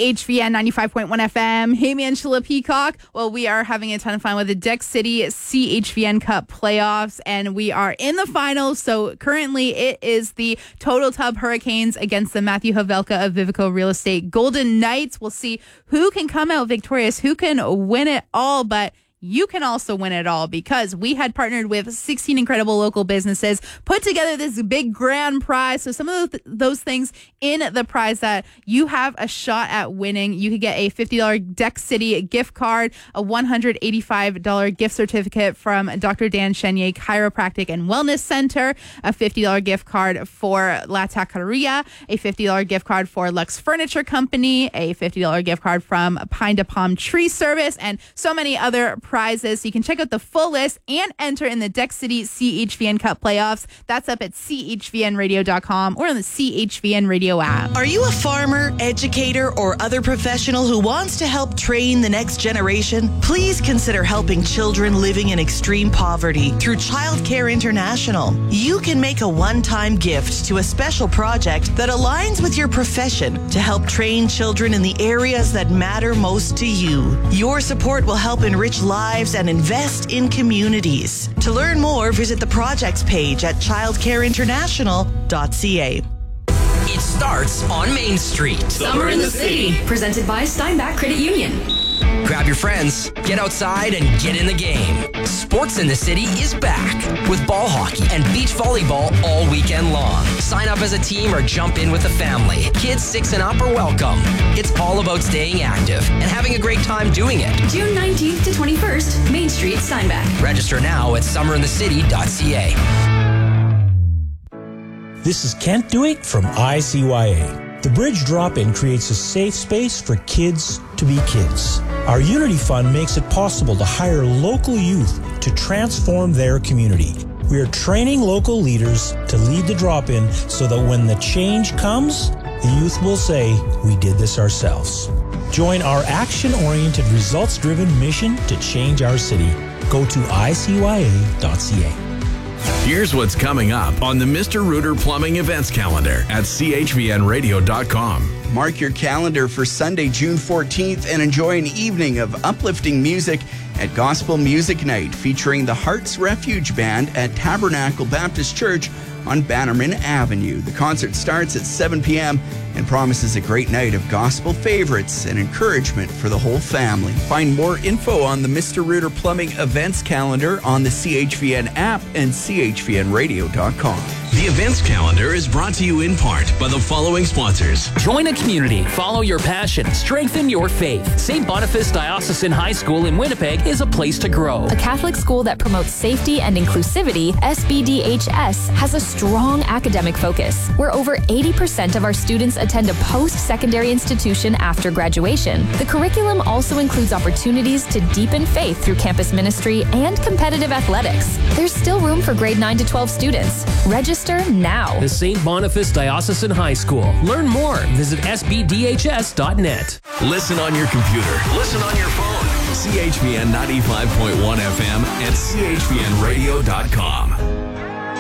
CHVN 95.1 FM. Hey, me, Angela Peacock. Well, we are having a ton of fun with the Deck City CHVN Cup playoffs, and we are in the finals. So currently it is the Total Tub Hurricanes against the Matthew Havelka of Vivico Real Estate Golden Knights. We'll see who can come out victorious, who can win it all, but you can also win it all because we had partnered with 16 incredible local businesses, put together this big grand prize. So some of those things in the prize that you have a shot at winning. You could get a $50 Deck City gift card, a $185 gift certificate from Dr. Dan Chenier Chiropractic and Wellness Center, a $50 gift card for La Taqueria, a $50 gift card for Lux Furniture Company, a $50 gift card from Pine to Palm Tree Service, and so many other prizes. So you can check out the full list and enter in the Deck City CHVN Cup playoffs. That's up at chvnradio.com or on the CHVN Radio app. Are you a farmer, educator, or other professional who wants to help train the next generation? Please consider helping children living in extreme poverty through Child Care International. You can make a one-time gift to a special project that aligns with your profession to help train children in the areas that matter most to you. Your support will help enrich lives and invest in communities. To learn more, visit the projects page at childcareinternational.ca. It starts on Main Street. Summer in the City, presented by Steinbach Credit Union. Grab your friends, get outside, and get in the game. Sports in the City is back with ball hockey and beach volleyball all weekend long. Sign up as a team or jump in with a family. Kids 6 and up are welcome. It's all about staying active and having a great time doing it. June 19th to 21st, Main Street, Steinbach. Register now at summerinthecity.ca. This is Kent Dewitt from ICYA. The Bridge Drop-In creates a safe space for kids to be kids. Our Unity Fund makes it possible to hire local youth to transform their community. We are training local leaders to lead the drop-in so that when the change comes, the youth will say, "We did this ourselves." Join our action-oriented, results-driven mission to change our city. Go to icya.ca. Here's what's coming up on the Mr. Rooter Plumbing events calendar at chvnradio.com. Mark your calendar for Sunday, June 14th and enjoy an evening of uplifting music at Gospel Music Night featuring the Hearts Refuge Band at Tabernacle Baptist Church on Bannerman Avenue. The concert starts at 7 p.m. and promises a great night of gospel favorites and encouragement for the whole family. Find more info on the Mr. Rooter Plumbing events calendar on the CHVN app and chvnradio.com. The events calendar is brought to you in part by the following sponsors. Join a community, follow your passion, strengthen your faith. St. Boniface Diocesan High School in Winnipeg is a place to grow. A Catholic school that promotes safety and inclusivity, SBDHS has a strong academic focus, where over 80% of our students attend a post-secondary institution after graduation. The curriculum also includes opportunities to deepen faith through campus ministry and competitive athletics. There's still room for grade 9 to 12 students. Register now. The St. Boniface Diocesan High School. Learn more. Visit sbdhs.net. Listen on your computer. Listen on your phone. CHVN 95.1 FM and chvnradio.com.